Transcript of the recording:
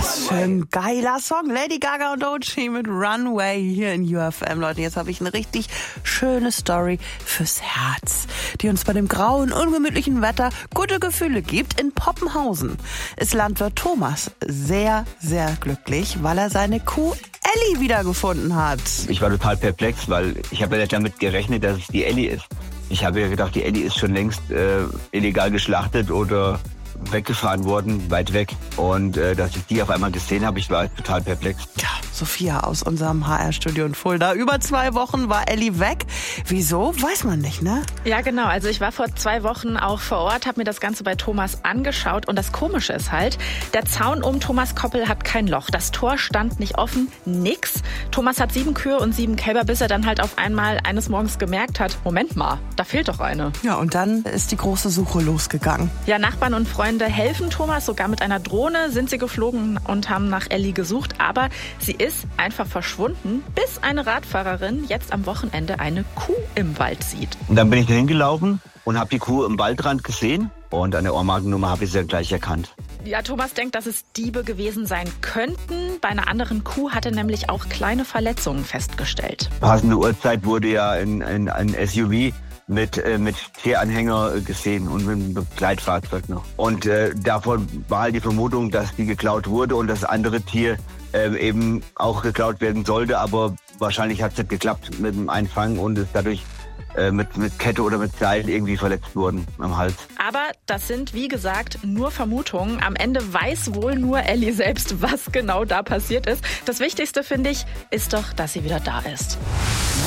Was für ein geiler Song. Lady Gaga und Doechii mit Runway hier in UFM. Leute, jetzt habe ich eine richtig schöne Story fürs Herz, die uns bei dem grauen, ungemütlichen Wetter gute Gefühle gibt. In Poppenhausen ist Landwirt Thomas sehr, sehr glücklich, weil er seine Kuh Elli wiedergefunden hat. Ich war total perplex, weil ich habe ja nicht damit gerechnet, dass es die Elli ist. Ich habe ja gedacht, die Elli ist schon längst illegal geschlachtet oder weggefahren worden, weit weg. Und dass ich die auf einmal gesehen habe, ich war total perplex. Ja, Sophia aus unserem HR-Studio in Fulda. Über 2 Wochen war Elli weg. Wieso? Weiß man nicht, ne? Ja, genau. Also ich war vor 2 Wochen auch vor Ort, habe mir das Ganze bei Thomas angeschaut. Und das Komische ist halt, der Zaun um Thomas Koppel hat kein Loch. Das Tor stand nicht offen, nix. Thomas hat 7 Kühe und 7 Kälber, bis er dann halt auf einmal eines Morgens gemerkt hat, Moment mal, da fehlt doch eine. Ja, und dann ist die große Suche losgegangen. Ja, Nachbarn und Freunde helfen Thomas, sogar mit einer Drohne sind sie geflogen und haben nach Elli gesucht. Aber sie ist einfach verschwunden, bis eine Radfahrerin jetzt am Wochenende eine Kuh im Wald sieht. Und dann bin ich da hingelaufen und habe die Kuh im Waldrand gesehen. Und an der Ohrmarkennummer habe ich sie ja gleich erkannt. Ja, Thomas denkt, dass es Diebe gewesen sein könnten. Bei einer anderen Kuh hat er nämlich auch kleine Verletzungen festgestellt. Passende Uhrzeit wurde ja ein SUV mit Tieranhänger gesehen und mit einem Begleitfahrzeug noch. Und davon war halt die Vermutung, dass die geklaut wurde und das andere Tier eben auch geklaut werden sollte. Aber wahrscheinlich hat es nicht geklappt mit dem Einfangen und ist dadurch mit Kette oder mit Seil irgendwie verletzt worden am Hals. Aber das sind, wie gesagt, nur Vermutungen. Am Ende weiß wohl nur Elli selbst, was genau da passiert ist. Das Wichtigste, finde ich, ist doch, dass sie wieder da ist.